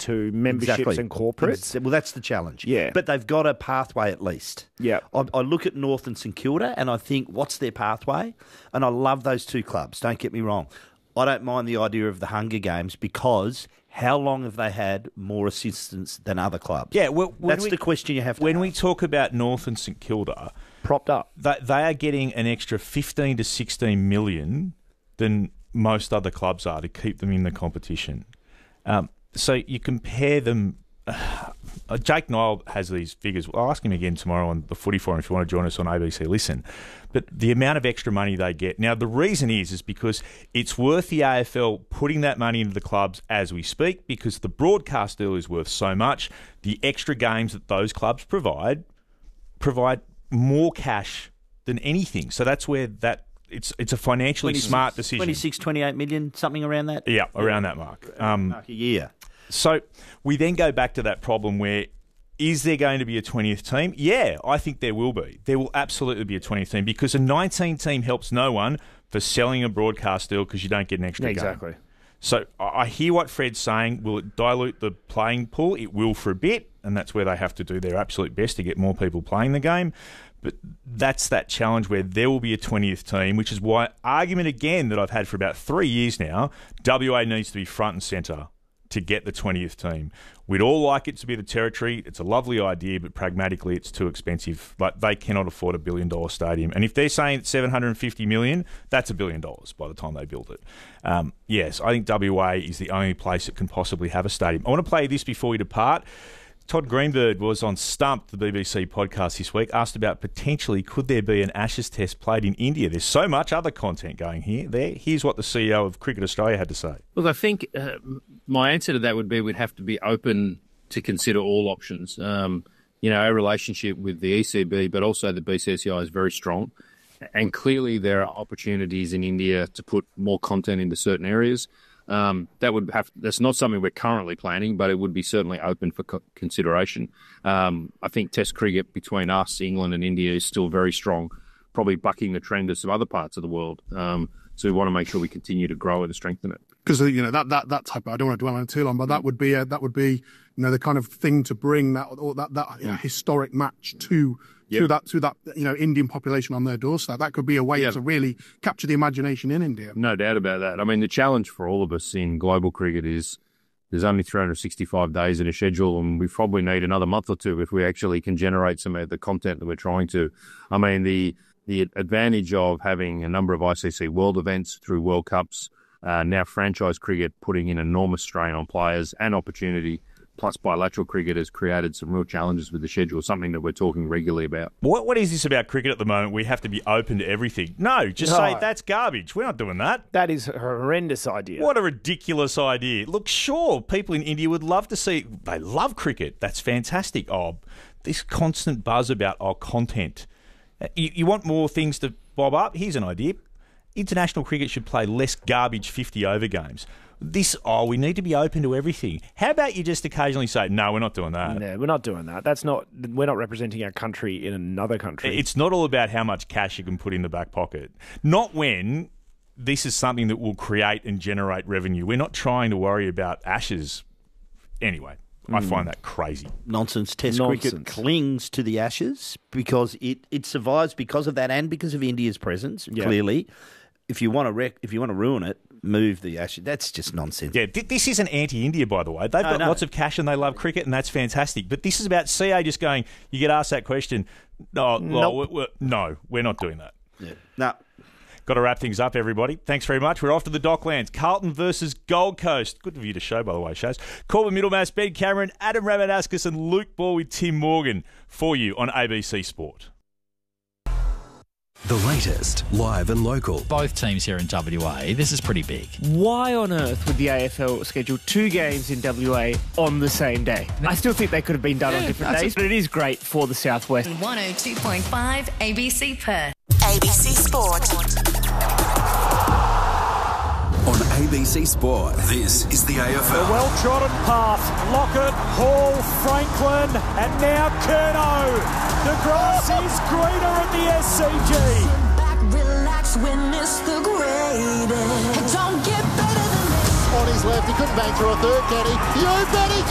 to memberships and corporates. Well, that's the challenge. Yeah. But they've got a pathway at least. Yeah. I look at North and St Kilda and I think, what's their pathway? And I love those two clubs, don't get me wrong. I don't mind the idea of the Hunger Games because how long have they had more assistance than other clubs? Yeah, well, that's the question you have to When ask. we talk about North and St Kilda, propped up, they are getting an extra 15 to 16 million than most other clubs are to keep them in the competition. So you compare them. Jake Nile has these figures. I'll ask him again tomorrow on the Footy Forum if you want to join us on ABC Listen. But the amount of extra money they get. Now, the reason is because it's worth the AFL putting that money into the clubs as we speak because the broadcast deal is worth so much. The extra games that those clubs provide more cash than anything. So that's where it's a financially smart decision. 26, 28 million, something around that? Yeah, around that mark. Mark a year. So we then go back to that problem where is there going to be a 20th team? Yeah, I think there will be. There will absolutely be a 20th team because a 19 team helps no one for selling a broadcast deal because you don't get an extra game. Exactly. So I hear what Fred's saying. Will it dilute the playing pool? It will for a bit, and that's where they have to do their absolute best to get more people playing the game. But that's that challenge where there will be a 20th team, which is why argument again that I've had for about 3 years now, WA needs to be front and centre to get the 20th team. We'd all like it to be the Territory. It's a lovely idea, but pragmatically it's too expensive. Like they cannot afford $1 billion stadium. And if they're saying it's $750 million, that's $1 billion by the time they build it. Yes, I think WA is the only place that can possibly have a stadium. I want to play this before we depart. Todd Greenberg was on Stump, the BBC podcast this week, asked about potentially could there be an Ashes test played in India. There's so much other content going there. Here's what the CEO of Cricket Australia had to say. Look, I think my answer to that would be we'd have to be open to consider all options. Our relationship with the ECB, but also the BCCI is very strong. And clearly there are opportunities in India to put more content into certain areas. That's not something we're currently planning, but it would be certainly open for consideration. I think Test cricket between us, England and India is still very strong, probably bucking the trend of some other parts of the world. So we want to make sure we continue to grow it and strengthen it. Because that type, I don't want to dwell on it too long, but that would be the kind of thing to bring that historic match to that Indian population on their doorstep. That could be a way to really capture the imagination in India. No doubt about that. I mean, the challenge for all of us in global cricket is there's only 365 days in a schedule, and we probably need another month or two if we actually can generate some of the content that we're trying to. I mean, the advantage of having a number of ICC World events through World Cups, now franchise cricket putting in enormous strain on players and opportunity, plus bilateral cricket has created some real challenges with the schedule, something that we're talking regularly about. What is this about cricket at the moment? We have to be open to everything. No, say that's garbage. We're not doing that. That is a horrendous idea. What a ridiculous idea. Look, sure, people in India would love to see... They love cricket. That's fantastic. Oh, this constant buzz about content. You want more things to bob up? Here's an idea. International cricket should play less garbage 50-over games. We need to be open to everything. How about you just occasionally say, no, we're not doing that? No, we're not doing that. We're not representing our country in another country. It's not all about how much cash you can put in the back pocket. Not when this is something that will create and generate revenue. We're not trying to worry about Ashes. Anyway, I find that crazy. Nonsense. Test cricket clings to the Ashes because it survives because of that and because of India's presence, clearly. If you want to ruin it, move the Ashes. That's just nonsense. Yeah, this isn't anti-India, by the way. They've got lots of cash and they love cricket, and that's fantastic. But this is about CA just going, you get asked that question, no, we're not doing that. Yeah. No. Got to wrap things up, everybody. Thanks very much. We're off to the Docklands. Carlton versus Gold Coast. Good of you to show, by the way, Shaz. Corbin Middlemass, Ben Cameron, Adam Ramanaskas and Luke Ball with Tim Morgan for you on ABC Sport. The latest, live and local. Both teams here in WA, this is pretty big. Why on earth would the AFL schedule 2 games in WA on the same day? I still think they could have been done on different days, but it is great for the Southwest. 102.5 ABC Perth. ABC Sport. On ABC Sport, this is the AFL. A well-trodden path. Lockett, Hall, Franklin, and now Curnow. The grass is greener at the SCG. Sit back, relax, witness the greatest. Don't get better than this. On his left, he couldn't bang through a third, can he? You bet he can.